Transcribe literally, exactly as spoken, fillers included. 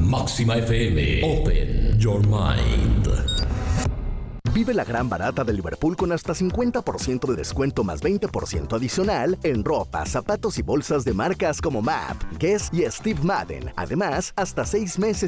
Máxima F M. Open your mind. Vive la gran barata de Liverpool con hasta cincuenta por ciento de descuento más veinte por ciento adicional en ropa, zapatos y bolsas de marcas como Map, Guess y Steve Madden. Además, hasta seis meses